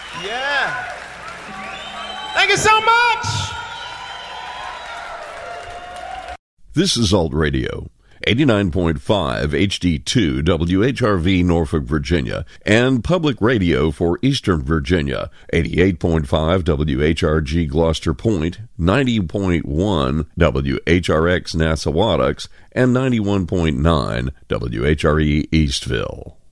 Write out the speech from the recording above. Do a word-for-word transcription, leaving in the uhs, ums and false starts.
Yeah. Thank you so much. This is Alt Radio, eighty-nine point five H D two W H R V Norfolk, Virginia, and Public Radio for Eastern Virginia, eighty-eight point five W H R G Gloucester Point, ninety point one W H R X Nassawadox, and ninety-one point nine W H R E Eastville.